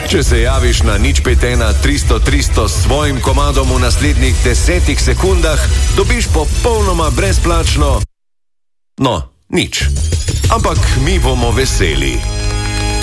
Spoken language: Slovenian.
Če se javiš na 051 300 300 s svojim komadom v naslednjih 10 sekundah, dobiš popolnoma brezplačno... No, nič. Ampak mi bomo veseli.